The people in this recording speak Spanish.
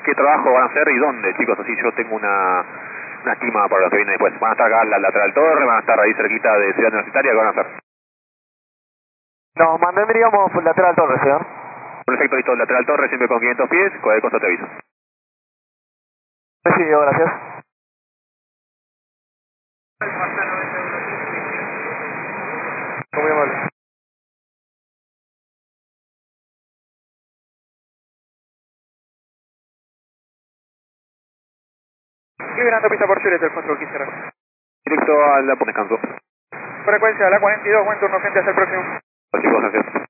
¿Qué trabajo van a hacer y dónde, chicos? Así yo tengo una estima para lo que viene después. ¿Van a estar acá en la lateral torre? ¿Van a estar ahí cerquita de Ciudad Universitaria? ¿Qué van a hacer? Nos mantendríamos lateral torre, señor. Perfecto, listo. Lateral torre siempre con 500 pies. Cualquier cosa te aviso. Recibido, gracias. Muy amable. Liberando pista por Juliet del control 15. Directo a la por descanso. Frecuencia, la 42, buen turno frente hacia el próximo. Chicos, gracias.